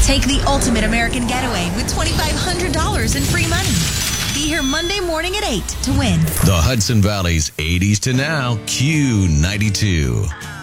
Take the ultimate American getaway with $2,500 in free money. Be here Monday morning at 8 to win. The Hudson Valley's 80s to now, Q92.